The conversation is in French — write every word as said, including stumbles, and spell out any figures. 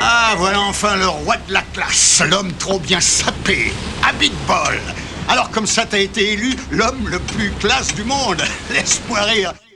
Ah, voilà enfin le roi de la classe, l'homme trop bien sapé, à Big Ball. Alors comme ça, t'as été élu l'homme le plus classe du monde. Laisse-moi rire.